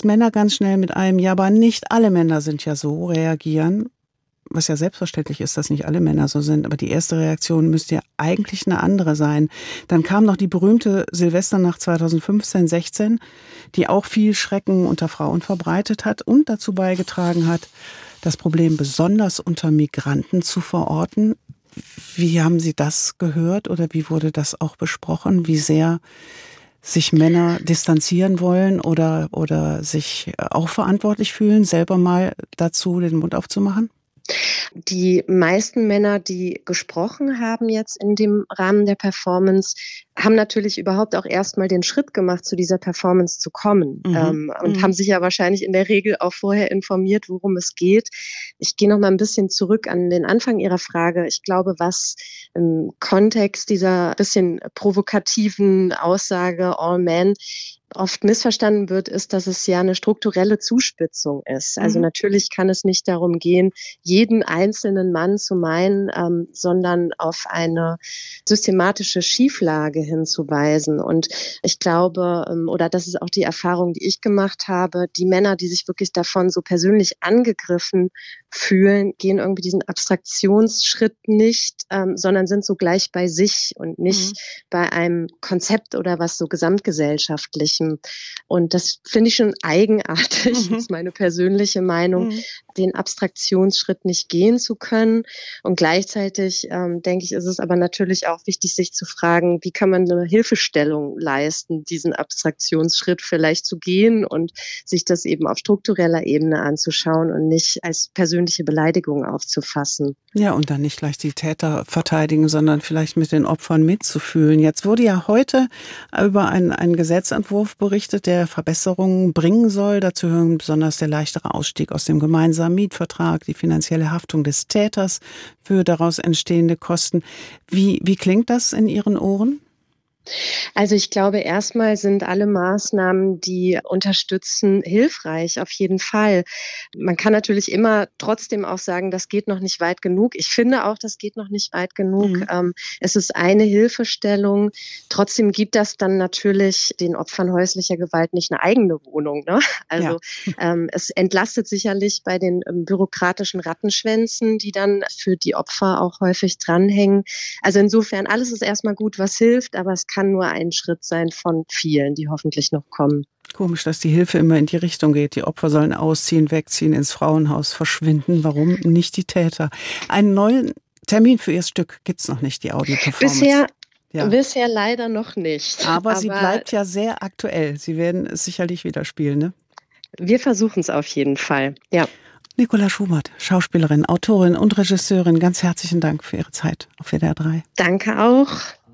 Männer ganz schnell mit einem, ja, aber nicht alle Männer sind ja so, reagieren. Was ja selbstverständlich ist, dass nicht alle Männer so sind, aber die erste Reaktion müsste ja eigentlich eine andere sein. Dann kam noch die berühmte Silvesternacht 2015, 16, die auch viel Schrecken unter Frauen verbreitet hat und dazu beigetragen hat, das Problem besonders unter Migranten zu verorten. Wie haben Sie das gehört oder wie wurde das auch besprochen? Wie sehr sich Männer distanzieren wollen oder sich auch verantwortlich fühlen, selber mal dazu den Mund aufzumachen? Die meisten Männer, die gesprochen haben jetzt in dem Rahmen der Performance, haben natürlich überhaupt auch erstmal den Schritt gemacht, zu dieser Performance zu kommen, und haben sich ja wahrscheinlich in der Regel auch vorher informiert, worum es geht. Ich gehe noch mal ein bisschen zurück an den Anfang Ihrer Frage. Ich glaube, was im Kontext dieser bisschen provokativen Aussage All Men oft missverstanden wird, ist, dass es ja eine strukturelle Zuspitzung ist. Also natürlich kann es nicht darum gehen, jeden einzelnen Mann zu meinen, sondern auf eine systematische Schieflage hinzuweisen. Und ich glaube, oder das ist auch die Erfahrung, die ich gemacht habe, die Männer, die sich wirklich davon so persönlich angegriffen fühlen, gehen irgendwie diesen Abstraktionsschritt nicht, sondern sind so gleich bei sich und nicht bei einem Konzept oder was so gesamtgesellschaftlichem. Und das finde ich schon eigenartig, ist meine persönliche Meinung, den Abstraktionsschritt nicht gehen zu können. Und gleichzeitig denke ich, ist es aber natürlich auch wichtig, sich zu fragen, wie kann man eine Hilfestellung leisten, diesen Abstraktionsschritt vielleicht zu gehen und sich das eben auf struktureller Ebene anzuschauen und nicht als persönliche Beleidigung aufzufassen. Ja, und dann nicht gleich die Täter verteidigen, sondern vielleicht mit den Opfern mitzufühlen. Jetzt wurde ja heute über einen Gesetzentwurf berichtet, der Verbesserungen bringen soll. Dazu gehören besonders der leichtere Ausstieg aus dem gemeinsamen Mietvertrag, die finanzielle Haftung des Täters für daraus entstehende Kosten. Wie klingt das in Ihren Ohren? Also ich glaube, erstmal sind alle Maßnahmen, die unterstützen, hilfreich, auf jeden Fall. Man kann natürlich immer trotzdem auch sagen, das geht noch nicht weit genug. Ich finde auch, das geht noch nicht weit genug. Es ist eine Hilfestellung. Trotzdem gibt das dann natürlich den Opfern häuslicher Gewalt nicht eine eigene Wohnung, ne? Also es entlastet sicherlich bei den bürokratischen Rattenschwänzen, die dann für die Opfer auch häufig dranhängen. Also insofern, alles ist erstmal gut, was hilft, aber es kann nur ein Schritt sein von vielen, die hoffentlich noch kommen. Komisch, dass die Hilfe immer in die Richtung geht. Die Opfer sollen ausziehen, wegziehen, ins Frauenhaus verschwinden. Warum nicht die Täter? Einen neuen Termin für Ihr Stück gibt's noch nicht, die Audio-Performance. Bisher leider noch nicht. Aber sie bleibt ja sehr aktuell. Sie werden es sicherlich wieder spielen, ne? Wir versuchen es auf jeden Fall, ja. Nicola Schubert, Schauspielerin, Autorin und Regisseurin, ganz herzlichen Dank für Ihre Zeit auf WDR 3. Danke auch.